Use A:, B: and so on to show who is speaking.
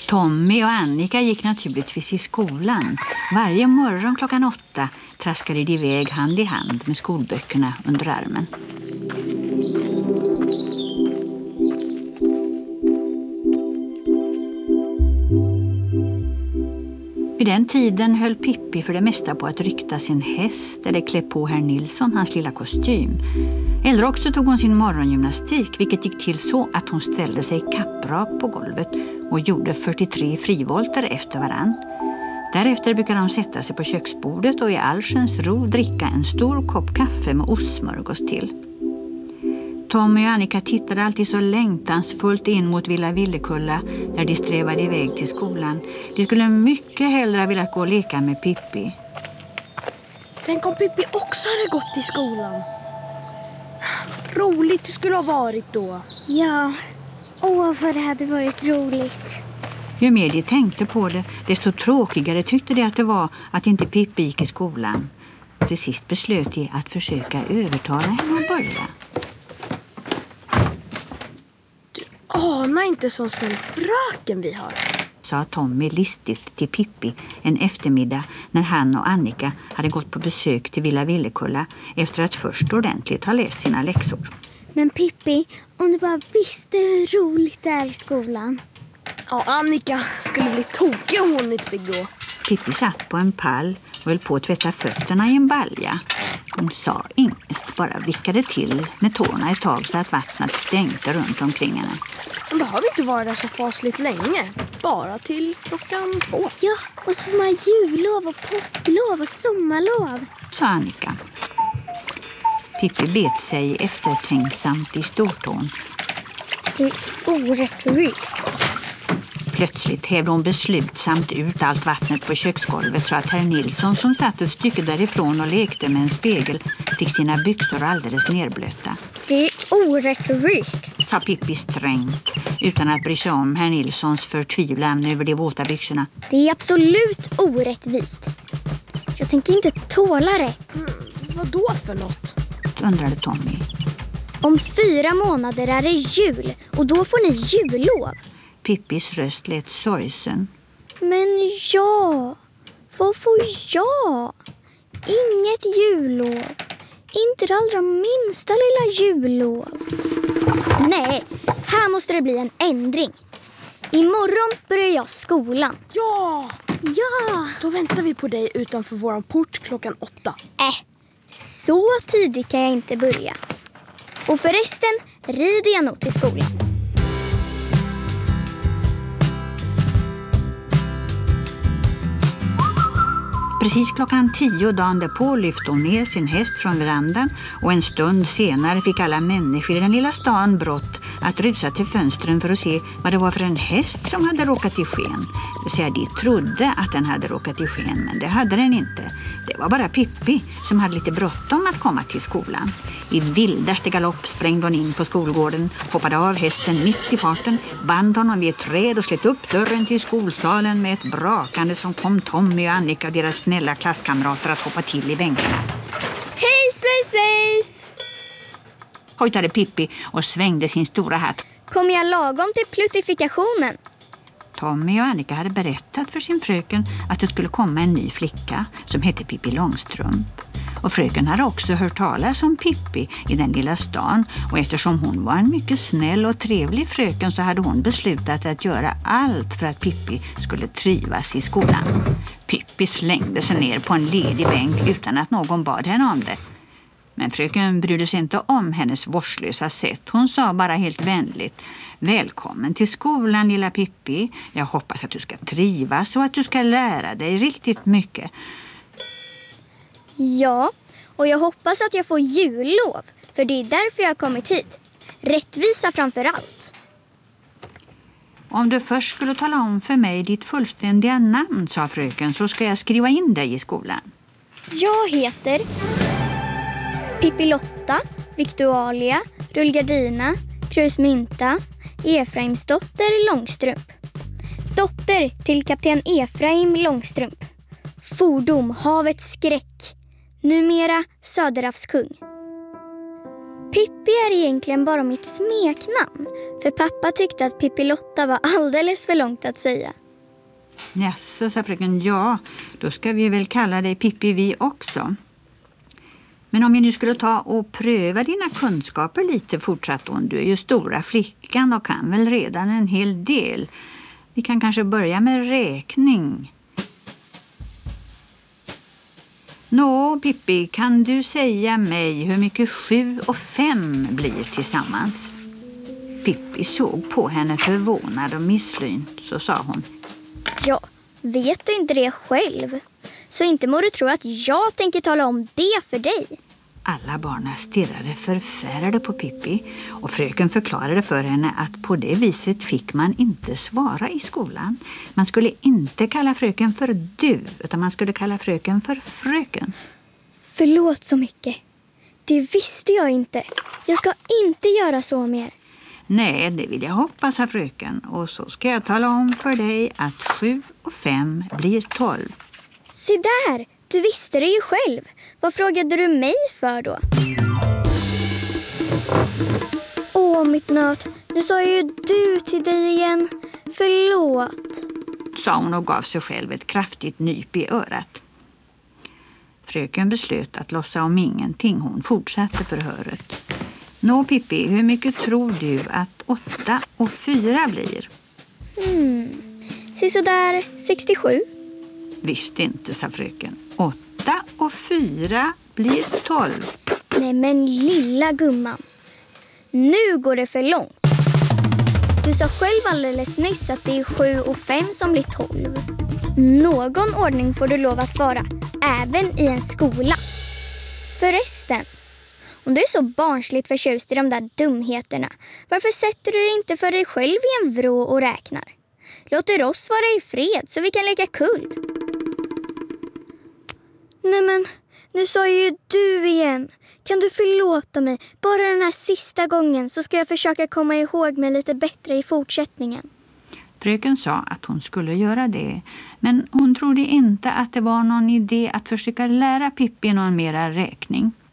A: Tommy och Annika gick naturligtvis i skolan. Varje morgon 8:00 traskade de iväg hand i hand med skolböckerna under armen. Vid den tiden höll Pippi för det mesta på att rykta sin häst eller klä på herr Nilsson hans lilla kostym. Eller också tog hon sin morgongymnastik, vilket gick till så att hon ställde sig kapprak på golvet och gjorde 43 frivolter efter varann. Därefter brukade hon sätta sig på köksbordet och i allsköns ro dricka en stor kopp kaffe med ostsmörgås till. Tommy och Annika tittade alltid så längtansfullt in mot Villa Villekulla när de strävade iväg till skolan. De skulle mycket hellre vilja gå och leka med Pippi.
B: Tänk om Pippi också hade gått i skolan. Roligt det skulle ha varit då.
C: Ja, vad det hade varit roligt.
A: Ju mer de tänkte på det, desto tråkigare tyckte de att det var att inte Pippi gick i skolan. Till sist beslöt de att försöka övertala henne att börja.
B: Ana inte så snäll fröken vi har,
A: sa Tommy listigt till Pippi en eftermiddag när han och Annika hade gått på besök till Villa Villekulla efter att först ordentligt ha läst sina läxor.
C: Men Pippi, om du bara visste hur roligt det är i skolan.
B: Ja, Annika skulle bli tokig om hon inte fick gå.
A: Pippi satt på en pall och höll på att tvätta fötterna i en balja. Hon sa inget, bara vickade till med tårna ett tag så att vattnet stänkte runt omkring henne.
B: Men behöver inte vara där så fasligt länge. Bara till 2:00.
C: Ja, och så får man jullov och påsklov och sommarlov,
A: sa Annika. Pippi bet sig eftertänksamt i stortån.
C: Det är orättvist.
A: Plötsligt hävde hon beslutsamt ut allt vattnet på köksgolvet så att herr Nilsson som satt ett stycke därifrån och lekte med en spegel fick sina byxor alldeles nerblöta.
C: Det är orättvist,
A: sa Pippi strängt utan att bry sig om herr Nilssons förtvivlan över de våta byxorna.
C: Det är absolut orättvist. Jag tänker inte tåla det.
B: Vad då för något?
A: Undrade Tommy.
C: Om 4 månader är det jul och då får ni jullov.
A: Pippis röst lät sorgsen.
C: Men ja, vad får jag? Inget jullov. Inte det allra minsta lilla jullov. Nej, här måste det bli en ändring. Imorgon börjar jag skolan.
B: Ja!
C: Ja!
B: Då väntar vi på dig utanför våran port 8:00.
C: Så tidigt kan jag inte börja. Och förresten rider jag nog till skolan.
A: Precis 10:00 dagen därpå lyfte hon ner sin häst från verandan och en stund senare fick alla människor i den lilla stan brått att rusa till fönstren för att se vad det var för en häst som hade råkat i sken. Det vill säga, de trodde att den hade råkat i sken, men det hade den inte. Det var bara Pippi som hade lite bråttom att komma till skolan. I vildaste galopp sprängde hon in på skolgården, hoppade av hästen mitt i farten, band honom vid ett träd och slet upp dörren till skolsalen med ett brakande som kom Tommy och Annika och deras snälla klasskamrater att hoppa till i bänkarna.
C: Hej svejs!
A: Hojtade Pippi och svängde sin stora hatt.
C: Kommer jag lagom till plutifikationen?
A: Tommy och Annika hade berättat för sin fröken att det skulle komma en ny flicka som hette Pippi Långstrump. Och fröken hade också hört talas om Pippi i den lilla stan, och eftersom hon var en mycket snäll och trevlig fröken så hade hon beslutat att göra allt för att Pippi skulle trivas i skolan. Pippi slängde sig ner på en ledig bänk utan att någon bad henne om det. Men fröken brydde sig inte om hennes vårdslösa sätt. Hon sa bara helt vänligt: välkommen till skolan, lilla Pippi. Jag hoppas att du ska trivas och att du ska lära dig riktigt mycket.
C: Ja, och jag hoppas att jag får jullov, för det är därför jag har kommit hit. Rättvisa framför allt.
A: Om du först skulle tala om för mig ditt fullständiga namn, sa fröken, så ska jag skriva in dig i skolan.
C: Jag heter Pippi Lotta, Victualia, Rullgardina, Krusmynta, Efraimsdotter Långstrump. Dotter till kapten Efraim Långstrump. Fordom havets skräck. Numera Söderhavskung. Pippi är egentligen bara mitt smeknamn, För pappa tyckte att Pippilotta var alldeles för långt att säga.
A: Jaså, sa fröken, ja, då ska vi väl kalla dig Pippi vi också. Men om vi nu skulle ta och pröva dina kunskaper lite, fortsatte hon. Du är ju stora flickan och kan väl redan en hel del. Vi kan kanske börja med räkning. Nå, Pippi, kan du säga mig hur mycket 7 och 5 blir tillsammans? Pippi såg på henne förvånad och misslynt, så sa hon.
C: Ja, vet du inte det själv? Så inte må du tro att jag tänker tala om det för dig.
A: Alla barnen stirrade förfärade på Pippi och fröken förklarade för henne att på det viset fick man inte svara i skolan. Man skulle inte kalla fröken för du, utan man skulle kalla fröken för fröken.
C: Förlåt så mycket. Det visste jag inte. Jag ska inte göra så mer.
A: Nej, det vill jag hoppas, sa fröken. Och så ska jag tala om för dig att 7 och 5 blir 12.
C: Se där, du visste det ju själv. Vad frågade du mig för då? Åh, mitt nöt. Nu sa jag ju du till dig igen. Förlåt,
A: sa hon och gav sig själv ett kraftigt nyp i örat. Fröken beslöt att låtsas om ingenting. Hon fortsatte förhöret. Nå, Pippi, hur mycket tror du att 8 och 4 blir?
C: Se så där, 67.
A: Visst inte, sa fröken. 8 och 4 blir 12.
C: Nej men lilla gumman. Nu går det för långt. Du sa själv alldeles nyss att det är 7 och 5 som blir 12. Någon ordning får du lov att vara, även i en skola. Förresten, om du är så barnsligt förtjust i de där dumheterna, varför sätter du dig inte för dig själv i en vrå och räknar? Låter oss vara i fred så vi kan leka kull. Nej men, nu sa ju du igen. Kan du förlåta mig? Bara den här sista gången så ska jag försöka komma ihåg mig lite bättre i fortsättningen.
A: Fröken sa att hon skulle göra det, men hon trodde inte att det var någon idé att försöka lära Pippi någon mera räkning.